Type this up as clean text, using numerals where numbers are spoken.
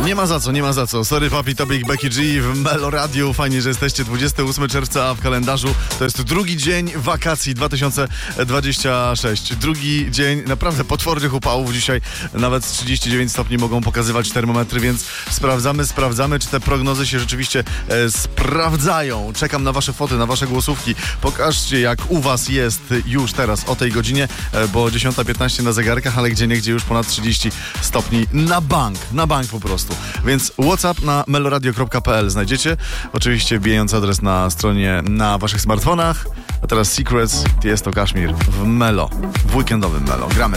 Nie ma za co. Sorry papi, Tobie i Becky G w Melo Radio. Fajnie, że jesteście. 28 czerwca, a w kalendarzu to jest drugi dzień wakacji 2026. Drugi dzień naprawdę potwornych upałów. Dzisiaj nawet 39 stopni mogą pokazywać termometry, więc sprawdzamy, czy te prognozy się rzeczywiście sprawdzają. Czekam na wasze foty, na wasze głosówki. Pokażcie, jak u was jest już teraz o tej godzinie, bo 10:15 na zegarkach, ale gdzieniegdzie już ponad 30 stopni na bank po prostu. Więc WhatsApp na meloradio.pl znajdziecie. Oczywiście wbijając adres na stronie na waszych smartfonach. A teraz Secrets, jest to Kashmir w Melo, w weekendowym Melo. Gramy.